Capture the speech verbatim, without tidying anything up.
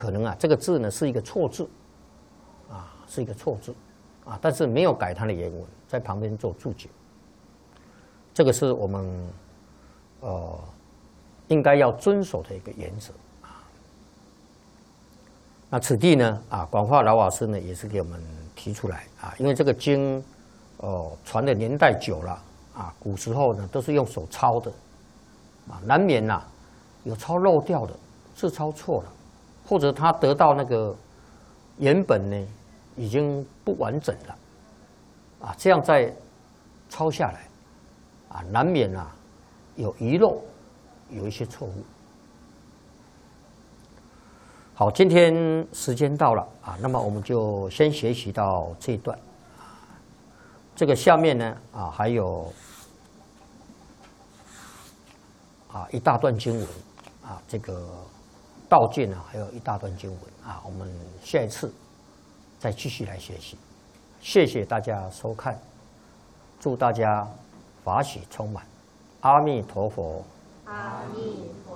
可能啊这个字呢是一个错字，啊是一个错字，啊但是没有改它的原文，在旁边做注解。这个是我们呃应该要遵守的一个原则啊。那此地呢啊，广化老法师呢也是给我们提出来啊，因为这个经哦传的年代久了啊，古时候呢都是用手抄的啊，难免呐、啊、有抄漏掉的，字抄错了，或者他得到那个原本呢已经不完整了啊，这样再抄下来啊，难免啊有遗漏，有一些错误。好，今天时间到了啊，那么我们就先学习到这一段啊。这个下面呢啊还有啊一大段经文啊，这个道见呢还有一大段经文啊，我们下一次再继续来学习。谢谢大家收看，祝大家法喜充满，阿弥陀佛。 阿弥陀佛。